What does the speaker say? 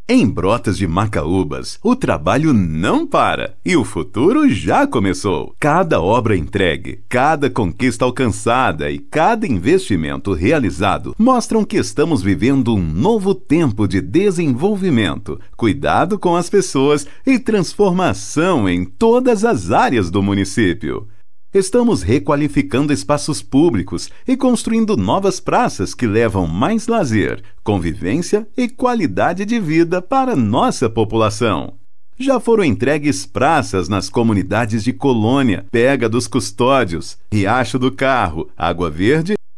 Em Brotas de Macaúbas, o trabalho não para e o futuro já começou. Cada obra entregue, cada conquista alcançada e cada investimento realizado mostram que estamos vivendo um novo tempo de desenvolvimento, cuidado com as pessoas e transformação em todas as áreas do município. Estamos requalificando espaços públicos e construindo novas praças que levam mais lazer, convivência e qualidade de vida para nossa população. Já foram entregues praças nas comunidades de Colônia, Pega dos Custódios, Riacho do Carro, Água Verde